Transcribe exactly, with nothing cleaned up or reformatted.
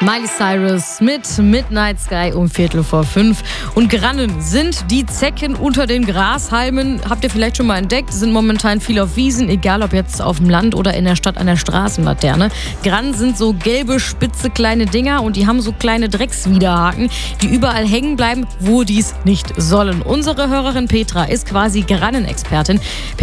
Miley Cyrus mit Midnight Sky um Viertel vor fünf. Und Grannen sind die Zecken unter den Grashalmen. Habt ihr vielleicht schon mal entdeckt, sind momentan viel auf Wiesen, egal ob jetzt auf dem Land oder in der Stadt an der Straßenlaterne. Grannen sind so gelbe, spitze, kleine Dinger und die haben so kleine Dreckswiderhaken, die überall hängen bleiben, wo die es nicht sollen. Unsere Hörerin Petra ist quasi Grannenexpertin.